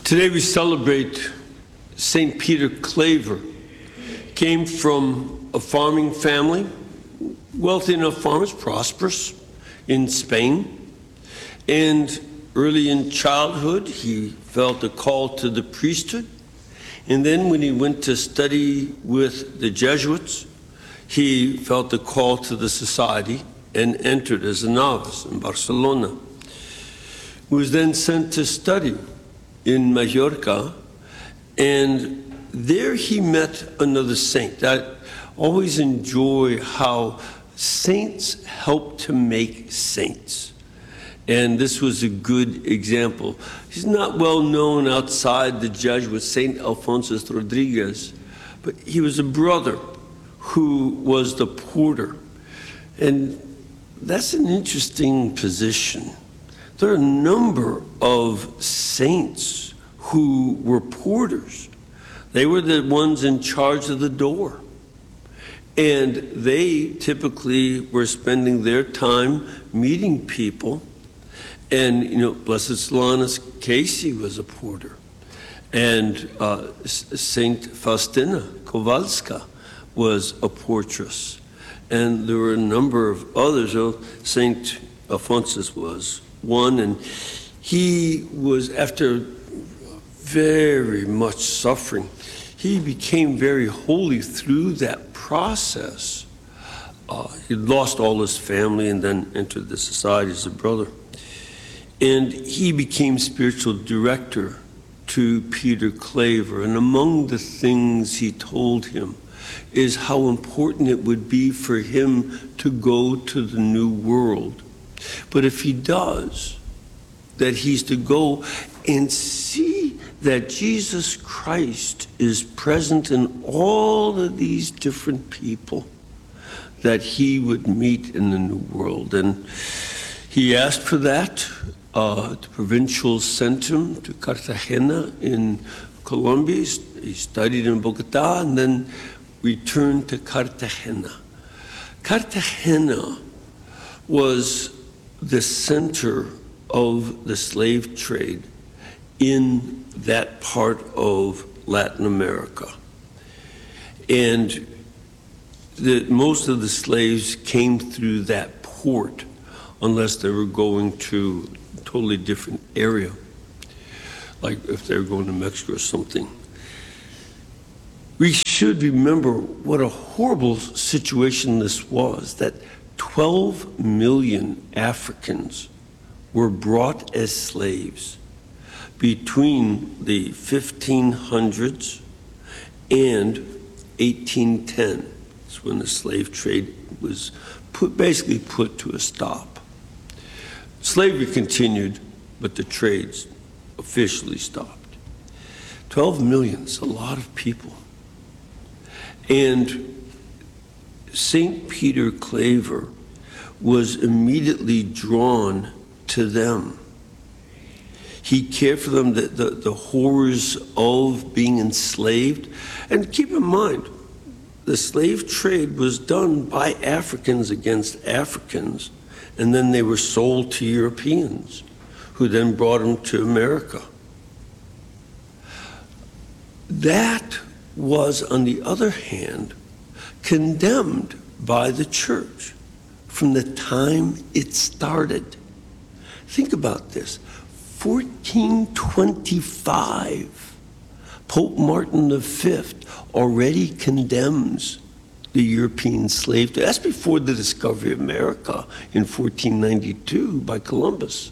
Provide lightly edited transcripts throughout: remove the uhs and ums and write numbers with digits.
Today we celebrate St. Peter Claver. Came from a farming family, wealthy enough farmers, prosperous in Spain. And early in childhood, he felt a call to the priesthood. And then when he went to study with the Jesuits, he felt a call to the society and entered as a novice in Barcelona. He was then sent to study in Mallorca, and there he met another saint. I always enjoy how saints help to make saints. And this was a good example. He's not well known outside the Jesuits, Saint Alphonsus Rodriguez, but he was a brother who was the porter. And that's an interesting position. There are a number of saints who were porters. They were the ones in charge of the door. And they typically were spending their time meeting people. And, Blessed Solanus Casey was a porter. And Saint Faustina Kowalska was a portress. And there were a number of others. Saint Alphonsus was one, and he was, after very much suffering, he became very holy through that process. He lost all his family and then entered the society as a brother. And he became spiritual director to Peter Claver. And among the things he told him is how important it would be for him to go to the New World. But if he does, that he's to go and see that Jesus Christ is present in all of these different people that he would meet in the New World. And he asked for that. The provincial sent him to Cartagena in Colombia. He studied in Bogota and then returned to Cartagena. Cartagena was the center of the slave trade in that part of Latin America. And most of the slaves came through that port unless they were going to a totally different area, like if they were going to Mexico or something. We should remember what a horrible situation this was, that 12 million Africans were brought as slaves between the 1500s and 1810. That's when the slave trade was basically put to a stop. Slavery continued, but the trades officially stopped. 12 million is a lot of people. And St. Peter Claver was immediately drawn to them. He cared for them, the horrors of being enslaved. And keep in mind, the slave trade was done by Africans against Africans, and then they were sold to Europeans, who then brought them to America. That was, on the other hand, condemned by the church from the time it started. Think about this. 1425, Pope Martin V already condemns the European slave trade. That's before the discovery of America in 1492 by Columbus.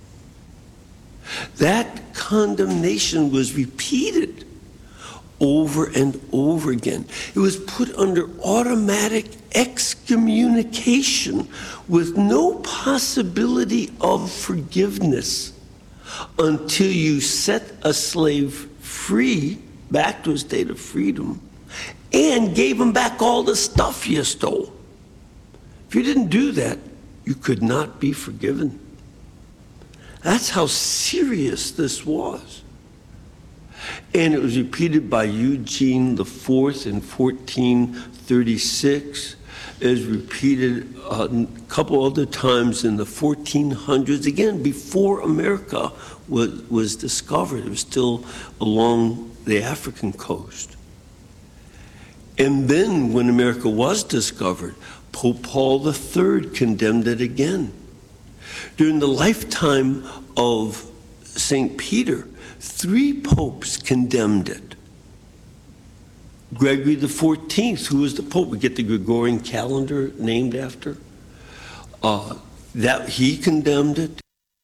That condemnation was repeated over and over again. It was put under automatic excommunication with no possibility of forgiveness until you set a slave free, back to a state of freedom, and gave him back all the stuff you stole. If you didn't do that, you could not be forgiven. That's how serious this was. And it was repeated by Eugene IV in 1436. is repeated a couple other times in the 1400s, again, before America was discovered. It was still along the African coast. And then when America was discovered, Pope Paul III condemned it again. During the lifetime of St. Peter, 3 popes condemned it. Gregory XIV, who was the Pope, we get the Gregorian calendar named after, that he condemned it.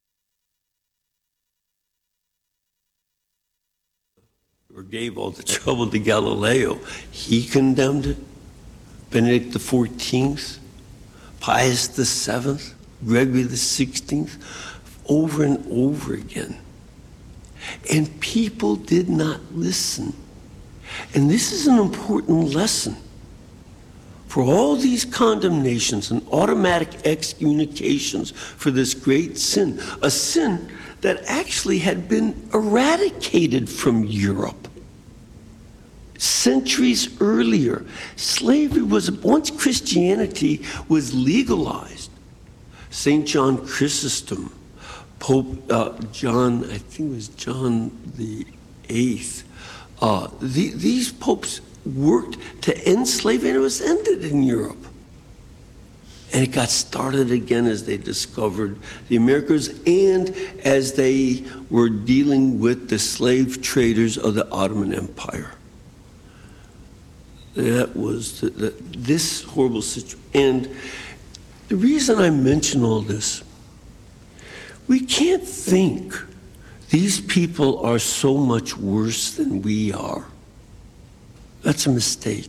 Or gave all the trouble to Galileo, he condemned it. Benedict XIV, Pius VII, Gregory XVI, over and over again. And people did not listen. And this is an important lesson. For all these condemnations and automatic excommunications for this great sin, a sin that actually had been eradicated from Europe. Centuries earlier, slavery was, once Christianity was legalized, St. John Chrysostom, Pope John, I think it was John the Eighth, these popes worked to end slavery, and it was ended in Europe. And it got started again as they discovered the Americas and as they were dealing with the slave traders of the Ottoman Empire. That was this horrible situation. And the reason I mention all this, we can't think these people are so much worse than we are. That's a mistake.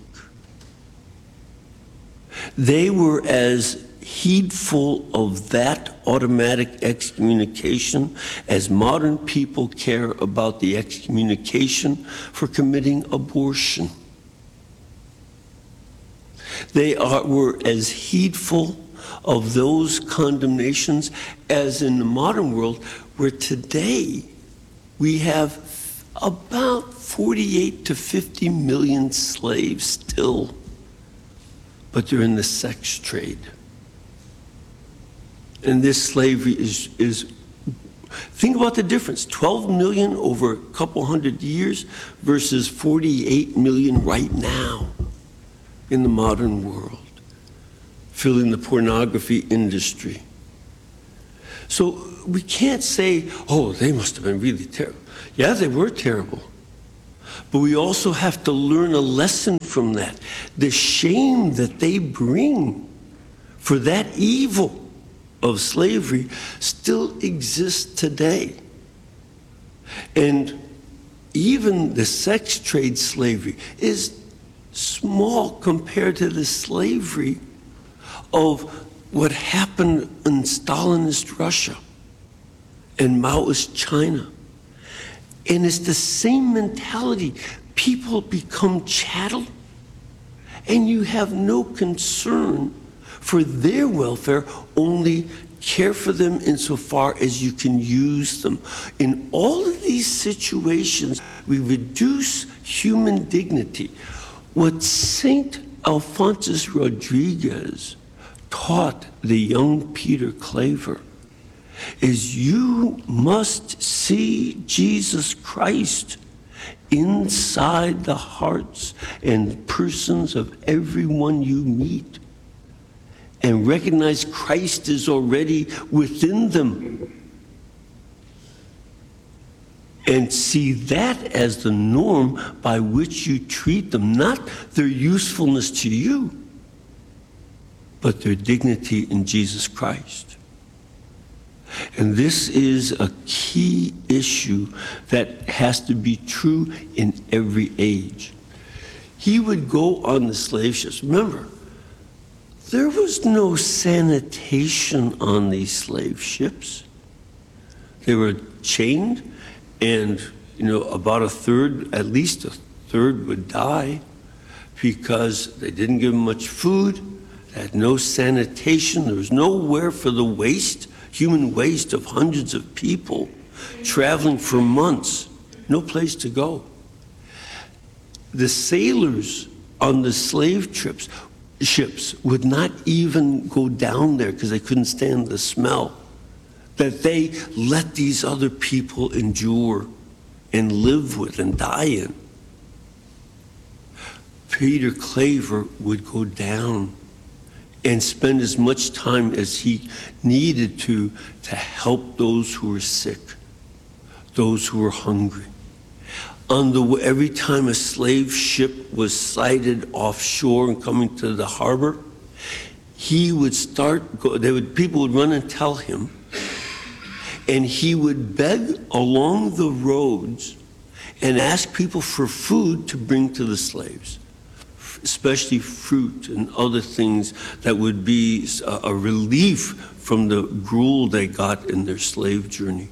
They were as heedful of that automatic excommunication as modern people care about the excommunication for committing abortion. They were as heedful of those condemnations as in the modern world, where today we have about 48 to 50 million slaves still, but they're in the sex trade. And this slavery is think about the difference, 12 million over a couple hundred years versus 48 million right now in the modern world, filling the pornography industry. So we can't say, oh, they must have been really terrible. Yeah, they were terrible. But we also have to learn a lesson from that. The shame that they bring for that evil of slavery still exists today. And even the sex trade slavery is small compared to the slavery of what happened in Stalinist Russia and Maoist China. And it's the same mentality. People become chattel, and you have no concern for their welfare, only care for them insofar as you can use them. In all of these situations, we reduce human dignity. What St. Alphonsus Rodriguez taught the young Peter Claver is you must see Jesus Christ inside the hearts and persons of everyone you meet, and recognize Christ is already within them, and see that as the norm by which you treat them, not their usefulness to you, but their dignity in Jesus Christ. And this is a key issue that has to be true in every age. He would go on the slave ships. Remember, there was no sanitation on these slave ships. They were chained, and about a third, at least a third, would die because they didn't give them much food. They had no sanitation. There was nowhere for the waste, human waste of hundreds of people traveling for months, no place to go. The sailors on the slave trips, ships would not even go down there because they couldn't stand the smell, that they let these other people endure and live with and die in. Peter Claver would go down and spend as much time as he needed to help those who were sick, those who were hungry. Every time a slave ship was sighted offshore and coming to the harbor, he would people would run and tell him, and he would beg along the roads and ask people for food to bring to the slaves, especially fruit and other things that would be a relief from the gruel they got in their slave journey.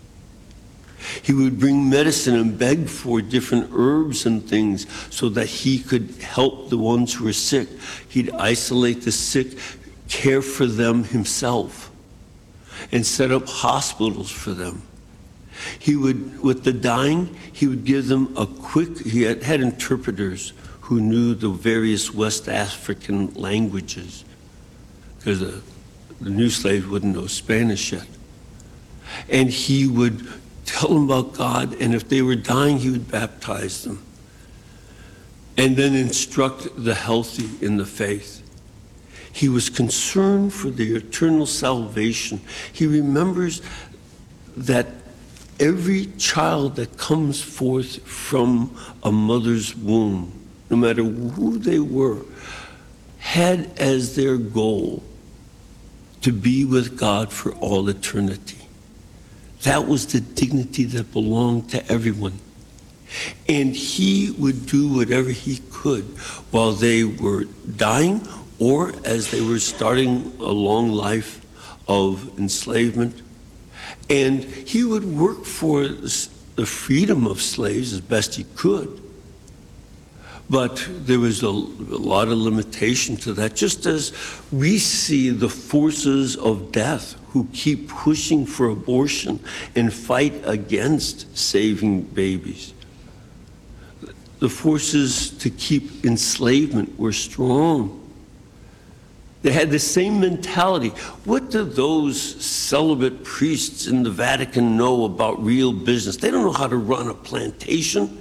He would bring medicine and beg for different herbs and things so that he could help the ones who were sick. He'd isolate the sick, care for them himself, and set up hospitals for them. He would, with the dying, he would give them he had interpreters who knew the various West African languages, because the new slaves wouldn't know Spanish yet. And he would tell them about God, and if they were dying, he would baptize them. And then instruct the healthy in the faith. He was concerned for their eternal salvation. He remembers that every child that comes forth from a mother's womb, no matter who they were, had as their goal to be with God for all eternity. That was the dignity that belonged to everyone. And he would do whatever he could while they were dying or as they were starting a long life of enslavement. And he would work for the freedom of slaves as best he could. But there was a lot of limitation to that, just as we see the forces of death who keep pushing for abortion and fight against saving babies. The forces to keep enslavement were strong. They had the same mentality. What do those celibate priests in the Vatican know about real business? They don't know how to run a plantation.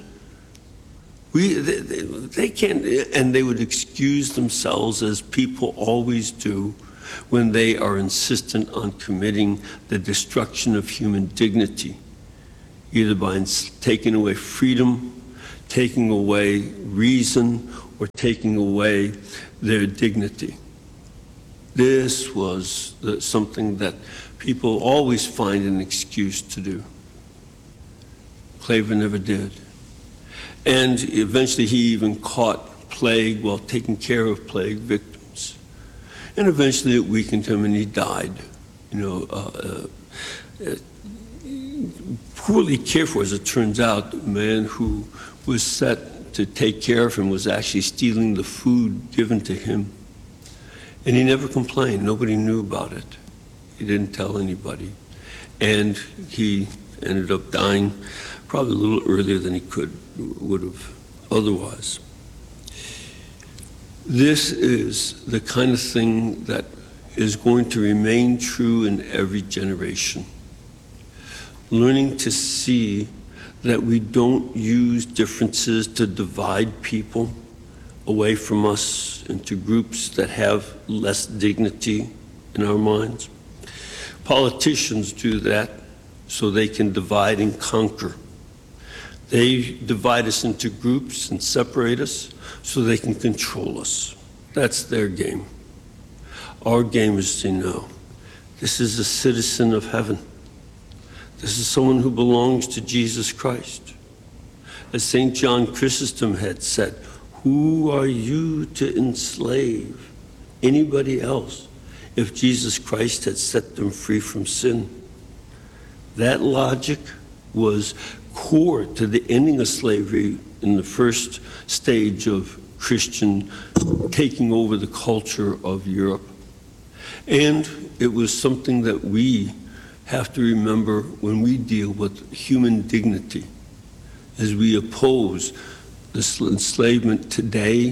They can't, and they would excuse themselves, as people always do when they are insistent on committing the destruction of human dignity, either by taking away freedom, taking away reason, or taking away their dignity. This was something that people always find an excuse to do. Claver never did. And eventually he even caught plague while taking care of plague victims. And eventually it weakened him and he died. Poorly cared for, as it turns out. The man who was set to take care of him was actually stealing the food given to him. And he never complained. Nobody knew about it. He didn't tell anybody. And he ended up dying probably a little earlier than he would have otherwise. This is the kind of thing that is going to remain true in every generation. Learning to see that we don't use differences to divide people away from us into groups that have less dignity in our minds. Politicians do that so they can divide and conquer. They divide us into groups and separate us so they can control us. That's their game. Our game is to know this is a citizen of heaven. This is someone who belongs to Jesus Christ. As St. John Chrysostom had said, who are you to enslave anybody else if Jesus Christ had set them free from sin? That logic was core to the ending of slavery in the first stage of Christian taking over the culture of Europe. And it was something that we have to remember when we deal with human dignity, as we oppose this enslavement today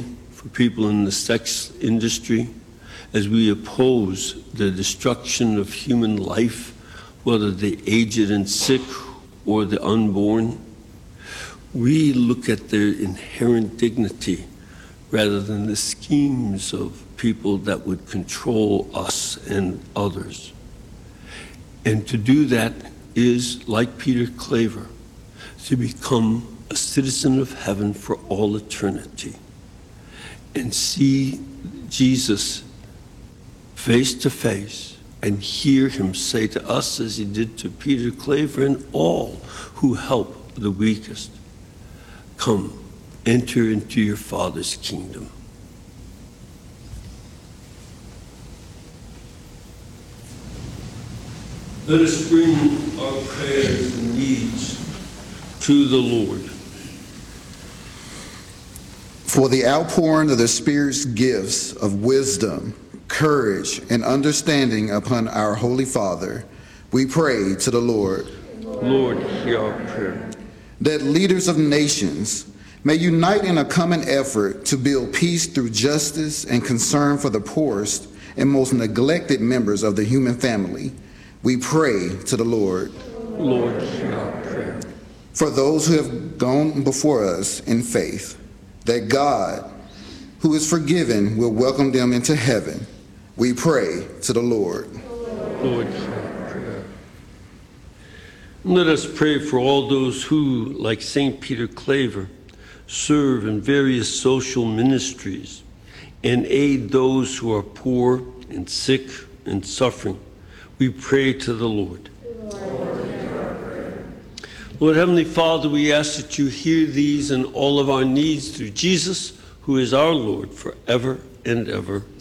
for people in the sex industry, as we oppose the destruction of human life, whether the aged and sick or the unborn. We look at their inherent dignity rather than the schemes of people that would control us and others. And to do that is, like Peter Claver, to become a citizen of heaven for all eternity and see Jesus face to face and hear him say to us, as he did to Peter Claver and all who help the weakest, "Come, enter into your Father's kingdom." Let us bring our prayers and needs to the Lord. For the outpouring of the Spirit's gifts of wisdom, courage, and understanding upon our Holy Father, we pray to the Lord. Lord, hear our prayer. That leaders of nations may unite in a common effort to build peace through justice and concern for the poorest and most neglected members of the human family, we pray to the Lord. Lord, hear our prayer. For those who have gone before us in faith, that God, who is forgiven, will welcome them into heaven, we pray to the Lord. Lord, hear our prayer. Let us pray for all those who, like St. Peter Claver, serve in various social ministries and aid those who are poor and sick and suffering. We pray to the Lord. Lord, Heavenly Father, we ask that you hear these and all of our needs through Jesus, who is our Lord forever and ever.